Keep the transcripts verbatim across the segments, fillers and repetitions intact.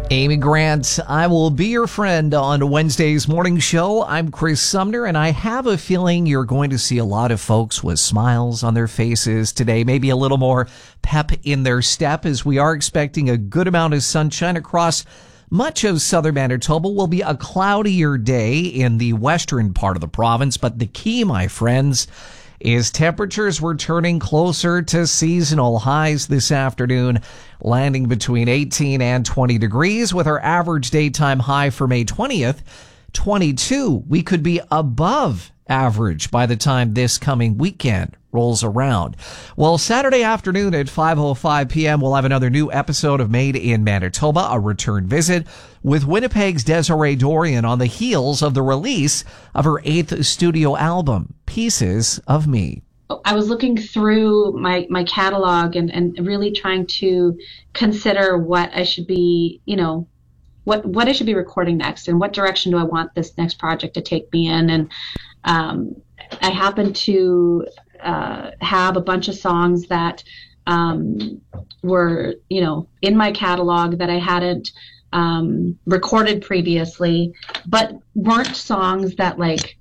Amy Grant, I will be your friend on Wednesday's morning show. I'm Chris Sumner, and I have a feeling you're going to see a lot of folks with smiles on their faces today, maybe a little more pep in their step, as we are expecting a good amount of sunshine across much of southern Manitoba. Will be a cloudier day in the western part of the province, but the key, my friends, is temperatures returning closer to seasonal highs this afternoon, landing between eighteen and twenty degrees, with our average daytime high for May twentieth, twenty-two. We could be above average by the time this coming weekend rolls around. Well, Saturday afternoon at five oh five p.m., we'll have another new episode of Made in Manitoba, a return visit with Winnipeg's Desiree Dorion on the heels of the release of her eighth studio album, Pieces of Me. I was looking through my, my catalog and, and really trying to consider what I should be, you know, what, what I should be recording next and what direction do I want this next project to take me in. And um, I happened to uh, have a bunch of songs that um, were, you know, in my catalog that I hadn't um, recorded previously, but weren't songs that, like,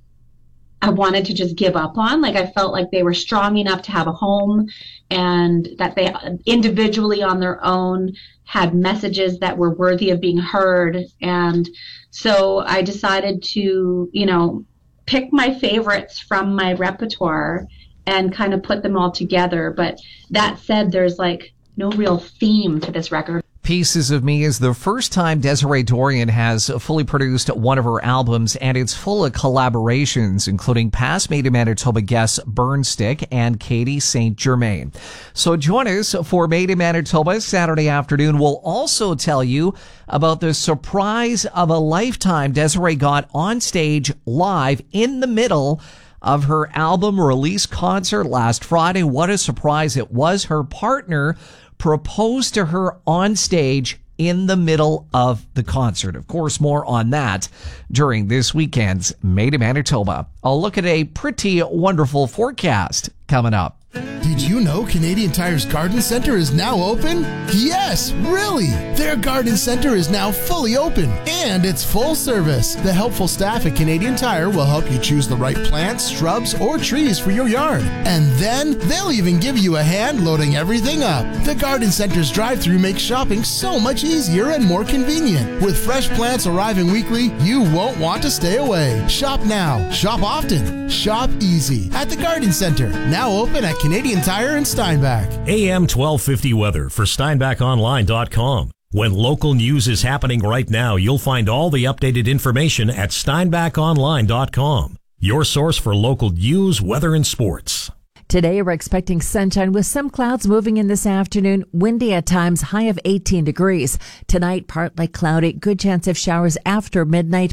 I wanted to just give up on. Like, I felt like they were strong enough to have a home, and that they individually on their own had messages that were worthy of being heard. And so I decided to, you know, pick my favorites from my repertoire and kind of put them all together. But that said, there's like no real theme to this record. Pieces of Me is the first time Desiree Dorion has fully produced one of her albums, and it's full of collaborations, including past Made in Manitoba guests Burnstick and Katie Saint Germain. So join us for Made in Manitoba Saturday afternoon. We'll also tell you about the surprise of a lifetime Desiree got on stage live in the middle of her album release concert last Friday. What a surprise it was. Her partner proposed to her on stage in the middle of the concert. Of course, more on that during this weekend's Made in Manitoba. I'll look at a pretty wonderful forecast coming up. Did you know Canadian Tire's Garden Center is now open? Yes, really! Their garden center is now fully open, and it's full service. The helpful staff at Canadian Tire will help you choose the right plants, shrubs, or trees for your yard. And then they'll even give you a hand loading everything up. The Garden Center's drive-thru makes shopping so much easier and more convenient. With fresh plants arriving weekly, you won't want to stay away. Shop now, shop often, shop easy at the Garden Center, now open at Canadian Tire in Steinbach. A M twelve fifty weather for Steinbach Online dot com. When local news is happening right now, you'll find all the updated information at Steinbach Online dot com. Your source for local news, weather, and sports. Today, we're expecting sunshine with some clouds moving in this afternoon. Windy at times, high of eighteen degrees. Tonight, partly cloudy, good chance of showers after midnight.